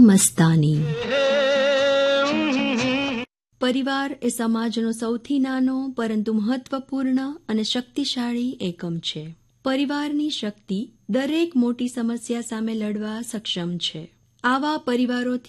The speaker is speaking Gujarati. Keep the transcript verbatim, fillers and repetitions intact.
મસ્તાની. પરિવાર એ સમાજનો સૌથી નાનો પરંતુ મહત્વપૂર્ણ અને શક્તિશાળી એકમ છે. પરિવારની શક્તિ દરેક મોટી સમસ્યા સામે લડવા સક્ષમ છે. આવા પરિવારોથી